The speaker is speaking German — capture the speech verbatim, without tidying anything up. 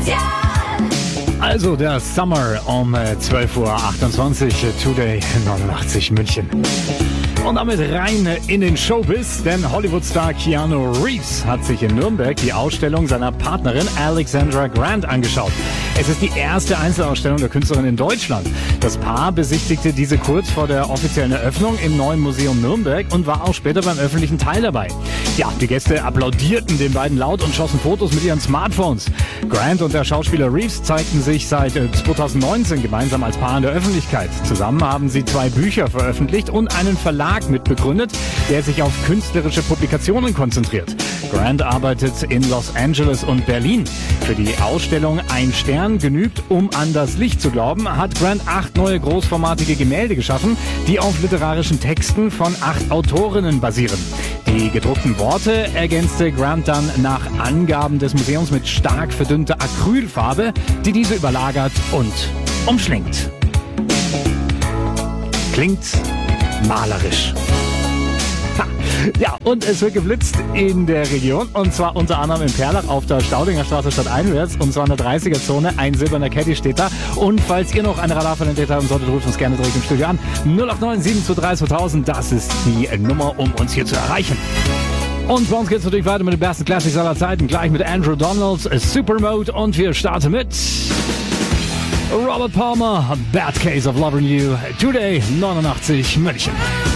Also der Summer um zwölf Uhr achtundzwanzig, Today neunundachtzig München. Und damit rein in den Showbiz, denn Hollywood-Star Keanu Reeves hat sich in Nürnberg die Ausstellung seiner Partnerin Alexandra Grant angeschaut. Es ist die erste Einzelausstellung der Künstlerin in Deutschland. Das Paar besichtigte diese kurz vor der offiziellen Eröffnung im Neuen Museum Nürnberg und war auch später beim öffentlichen Teil dabei. Ja, die Gäste applaudierten den beiden laut und schossen Fotos mit ihren Smartphones. Grant und der Schauspieler Reeves zeigten sich seit zweitausendneunzehn gemeinsam als Paar in der Öffentlichkeit. Zusammen haben sie zwei Bücher veröffentlicht und einen Verlag mitbegründet, der sich auf künstlerische Publikationen konzentriert. Grant arbeitet in Los Angeles und Berlin. Für die Ausstellung Ein Stern genügt, um an das Licht zu glauben, hat Grant acht neue großformatige Gemälde geschaffen, die auf literarischen Texten von acht Autorinnen basieren. Die gedruckten Worte ergänzte Grant dann nach Angaben des Museums mit stark verdünnter Acrylfarbe, die diese überlagert und umschlingt. Klingt malerisch. Ha. Ja, und es wird geblitzt in der Region und zwar unter anderem in Perlach auf der Staudinger Straße stadteinwärts und zwar in der dreißiger-Zone. Ein silberner Caddy steht da. Und falls ihr noch eine Radarfallen haben solltet, ruft uns gerne direkt im Studio an. null acht neun sieben zwei drei zweitausend, das ist die Nummer, um uns hier zu erreichen. Und bei uns geht's natürlich weiter mit den besten Classics aller Zeiten. Gleich mit Andrew Donalds, Supermode und wir starten mit Robert Palmer, Bad Case of Loving You, Today neunundachtzig München.